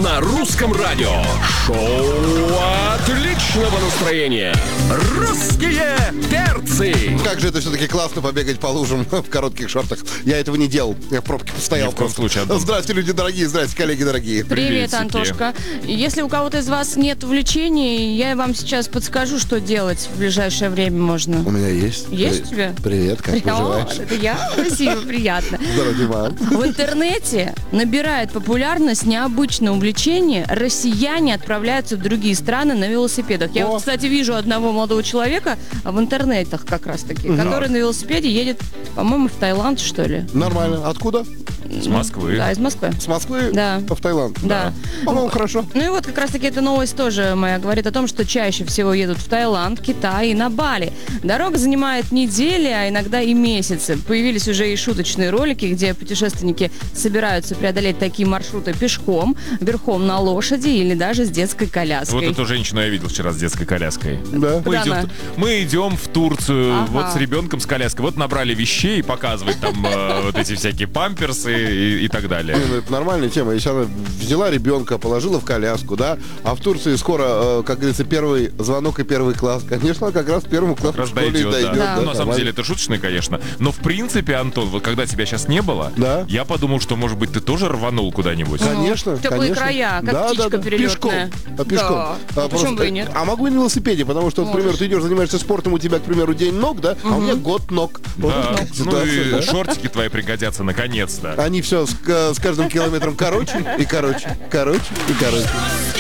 на русском радио. Шоу отличного настроения. Русские перцы. Как же это все-таки классно побегать по лужам в коротких шортах. Я этого не делал. Я в пробке постоял. Ни в коем случае, Антон. Здравствуйте, люди дорогие. Здравствуйте, коллеги дорогие. Привет, Приветики. Антошка. Если у кого-то из вас нет увлечений, я вам сейчас подскажу, что делать в ближайшее время можно. У меня есть. Есть у тебя? Привет, как поживаешь? Это я? Спасибо, приятно. Здорово, Диман. В интернете набирает популярность необычное увлечение. Россияне отправляются в другие страны на велосипедах. Я вот, кстати, вижу одного молодого человека в интернетах как раз-таки, который на велосипеде едет, по-моему, в Таиланд, что ли. Нормально. Откуда? С Москвы. Да, из Москвы. С Москвы Да. в Таиланд? Да. По-моему, хорошо. Ну и вот как раз-таки эта новость тоже моя говорит о том, что чаще всего едут в Таиланд, Китай и на Бали. Дорога занимает недели, а иногда и месяцы. Появились уже и шуточные ролики, где путешественники собираются преодолеть такие маршруты пешком, верхом на лошади или даже с детской коляской. Вот эту женщину я видел вчера с детской коляской. Да. Мы идем в Турцию, Ага. вот с ребенком с коляской. Вот набрали вещей, показывать там вот эти всякие памперсы и так далее. Ну, это нормальная тема. Если она взяла ребенка, положила в коляску, да, а в Турции скоро, как говорится, первый звонок и первый класс. Конечно, как раз первому классу Как раз в школе дойдет, дойдет. да. Да. Ну, на самом деле, это шуточное, конечно. Но, в принципе, Антон, вот когда тебя сейчас не было, Да. я подумал, что, может быть, ты тоже рванул куда-нибудь. Конечно, В теплые конечно. края, как птичка перелетная. Пешком. Пешком. Да. А почему бы и нет? А могу и на велосипеде, потому что, к примеру, ты идешь, занимаешься спортом, у тебя, к примеру, день ног, да, а у меня год ног. Вот Да. такая Ну ситуация, и да. шортики твои пригодятся наконец-то. Они все с каждым километром короче и короче, короче и короче.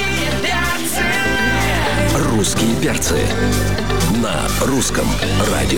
Русские перцы на русском радио.